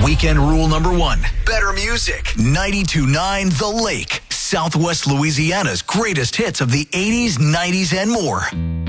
Weekend rule number one, better music. 92.9 The Lake, Southwest Louisiana's greatest hits of the 80s, 90s, and more.